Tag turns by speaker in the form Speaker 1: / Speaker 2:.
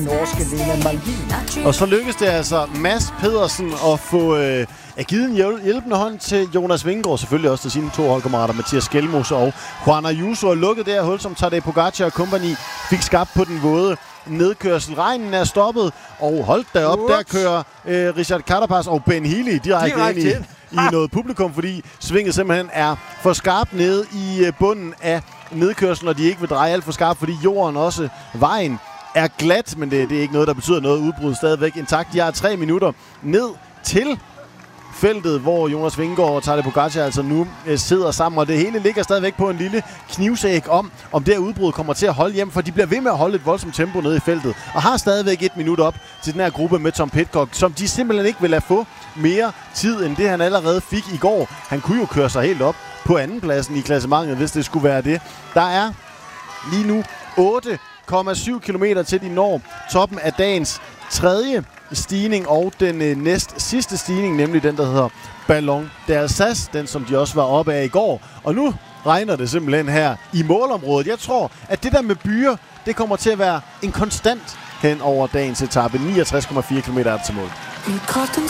Speaker 1: norske Lena Malvin.
Speaker 2: Og så lykkedes det altså Mads Pedersen at få givet en hjælpende hånd til Jonas Vingegaard, selvfølgelig også til sine to holdkammerater, Mathias Skelmose og Juan Ayuso, og lukket det her hul, som Tadej Pogacar og compagni fik skabt på den våde nedkørsel. Regnen er stoppet, og holdt derop, der kører Richard Carapaz og Ben Healy direkte ind i noget publikum, fordi svinget simpelthen er for skarpt nede i bunden af nedkørslen, og de ikke vil dreje alt for skarpt, fordi jorden også, vejen, er glat, men det er ikke noget, der betyder noget. Udbrud stadigvæk intakt. De har 3 minutter ned til feltet, hvor Jonas Vingegaard og Tadej Pogacar altså nu sidder sammen, og det hele ligger stadigvæk på en lille knivsæg om det her udbrud kommer til at holde hjem, for de bliver ved med at holde et voldsomt tempo nede i feltet, og har stadigvæk 1 minut op til den her gruppe med Tom Pidcock, som de simpelthen ikke vil lade få mere tid, end det han allerede fik i går. Han kunne jo køre sig helt op på andenpladsen i klassementet, hvis det skulle være det. Der er lige nu 8,7 kilometer til de når toppen af dagens tredje stigning og den næst sidste stigning, nemlig den, der hedder Ballon d'Alsace, den som de også var oppe af i går. Og nu regner det simpelthen her i målområdet. Jeg tror, at det der med byer, det kommer til at være en konstant hen over dagens etape. 69,4 km til mål.